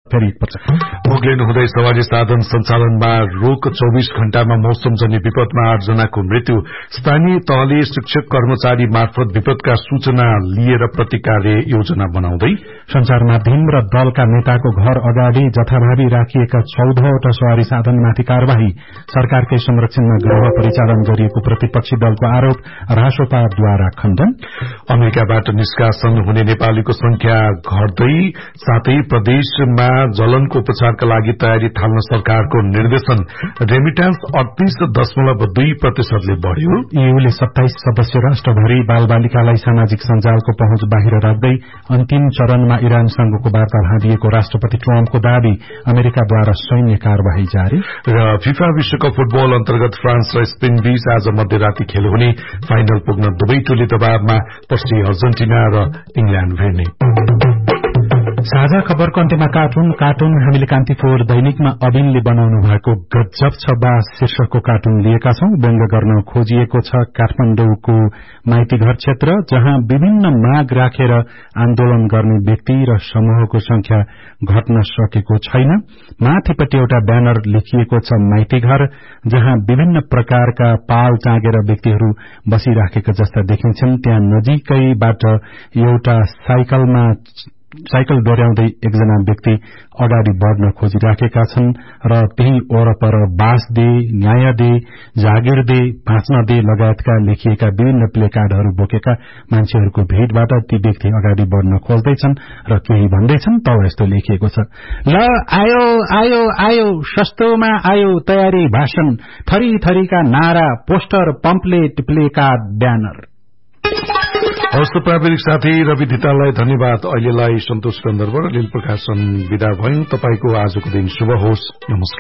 फेरि एकपटक भोग्लिनु हुँदै सवारी साधन सञ्चालनमा रोक 24 घण्टामा मौसमजन्य विपदमा 8 जनाको मृत्यु स्थानीय तहले शिक्षक कर्मचारी मार्फत विपदका सूचना लिएर प्रतिकार्य योजना बनाउँदै संचार माध्यम र दलका नेताको घर अगाडि जथाभावी राखिएका 14वटा सवारी साधनमाथि कार्यवाही सरकारकै संरक्षणमा गृह परिचालन गरिएको प्रतिपक्षी दलको आरोप रासोपाद्वारा खण्डन अमेरिकाबाट निष्कासन हुने नेपालीको संख्या घट्दै साथै प्रदेशमा जलनको उपचारका लागि तयारी थाल्न सरकारको निर्देशन रेमिटान्स 38.2% बढ़्यो ईयूले 27 सदस्य राष्ट्रभरि बालबालिकालाई सामाजिक सञ्जालको पहुँच बाहिर राख्दै अन्तिम चरणमा इरानसँगको वार्ता भाँडिएको राष्ट्रपति ट्रम्पको दावी अमेरिकाद्वारा सैन्य कार्यवाही जारी र फिफा विश्वकप फुटबल अन्तर्गत फ्रान्स र स्पेन बीच आज मध्यराती खेल हुने फाइनल पुग्न दुवै टोली दबावमा पछि अर्जेन्टिना र इंग्ल्याण्ड भेट्ने साझा खबरको अन्त्यमा कार्टुन हामीले कान्तिपुर दैनिकमा अबिनले बनाउनु भएको गजब छ बा शीर्षकको कार्टुन लिएका छौं व्यंग गर्न खोजिएको छ काठमाडौँको माइतीघर क्षेत्र जहाँ विभिन्न माग राखेर आन्दोलन गर्ने व्यक्ति र समूहको संख्या घट्न सकेको छैन माथिपट्टि एउटा ब्यानर लेखिएको छ माइतीघर जहाँ विभिन्न प्रकारका पाल चाँगेर व्यक्तिहरू बसिराखेका जस्ता देखिन्छन् त्यहाँ नजिकैबाट एउटा साइकल डोर्याउँदै एकजना व्यक्ति अगाडि बढ़न खोजिराखेका छन् र त्यही वरपर बास दे न्याय दे जागिर दे बाँच्न दे लगायतका लेखिएका विभिन्न प्लेकार्डहरू बोकेका मान्छेहरूको भीड़बाट ती व्यक्ति अगाडि बढ़न खोज्दैछन् र केही भन्दैछन् तब यस्तो लेखिएको छ ल आयो आयो आयो सस्तोमा आयो तयारी भाषण थरी थरीका नारा पोस्टर पम्पलेट प्लेकार्ड ब्यानर हस्त प्राविधिक साथी रवि धिताललाई धन्यवाद अहिलेलाई सन्तोष गन्धर्व र लील प्रकाशन विदा भयौं तपाईको आजको दिन शुभ होस् नमस्कार